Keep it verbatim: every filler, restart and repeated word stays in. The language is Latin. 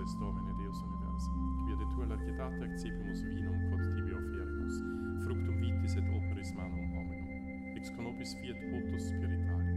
nobis Domine, Deus universum, qui de tua largitate accipimus vinum quod tibi offerimus, fructum vitis et operis manum hominum, ex conopis fiat votus spiritualis,